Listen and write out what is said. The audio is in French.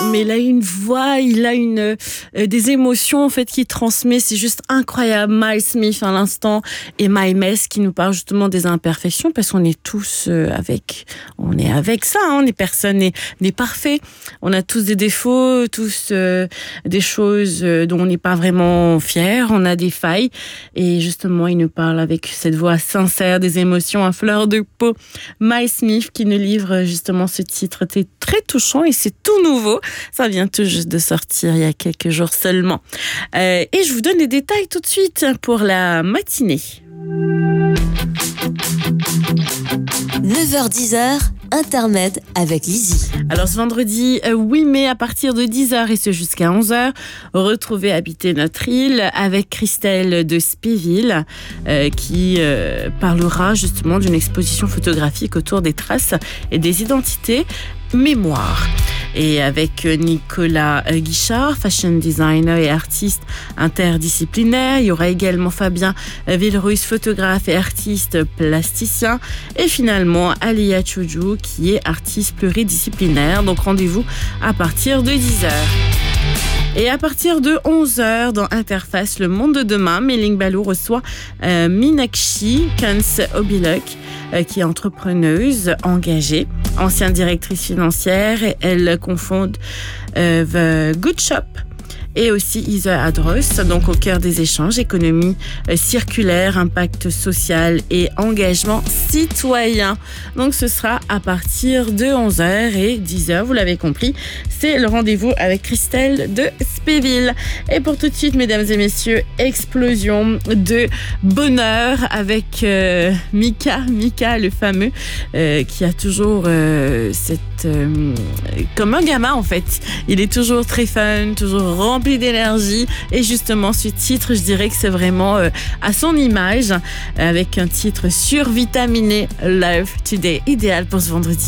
mais il a une voix, il a des émotions en fait qu'il transmet, c'est juste incroyable. Miles Smith à l'instant et My Mess qui nous parle justement des imperfections parce qu'on est tous avec ça, hein, personne n'est parfait. On a tous des défauts, tous des choses dont on n'est pas vraiment fier, on a des failles et justement il nous parle avec cette voix sincère, des émotions à fleur de peau. Miles Smith qui nous livre justement ce titre, c'est très touchant et c'est tout nouveau, ça vient tout juste de sortir il y a quelques jours seulement. Et je vous donne les détails tout de suite pour la matinée. 9h-10h, Intermède avec Lizzie. Alors ce vendredi 8 mai à partir de 10h et ce jusqu'à 11h, retrouvez Habiter notre île avec Christelle de Spéville qui parlera justement d'une exposition photographique autour des traces et des identités mémoire. Et avec Nicolas Guichard, fashion designer et artiste interdisciplinaire. Il y aura également Fabien Villerusse, photographe et artiste plasticien. Et finalement, Alia Choudjou, qui est artiste pluridisciplinaire. Donc rendez-vous à partir de 10h. Et à partir de 11h, dans Interface, le monde de demain, Méling Balou reçoit Minakshi Kans-Obilok, qui est entrepreneuse engagée, ancienne directrice financière, et elle cofonde The Good Shop et aussi Isa Adros, donc au cœur des échanges, économie circulaire, impact social et engagement citoyen. Donc ce sera à partir de 11h et 10h, vous l'avez compris, c'est le rendez-vous avec Christelle de Spéville. Et pour tout de suite, mesdames et messieurs, explosion de bonheur avec Mika le fameux, qui a toujours comme un gamin en fait, il est toujours très fun, toujours rempli d'énergie et justement ce titre, je dirais que c'est vraiment à son image avec un titre survitaminé, Love Today, idéal pour ce vendredi.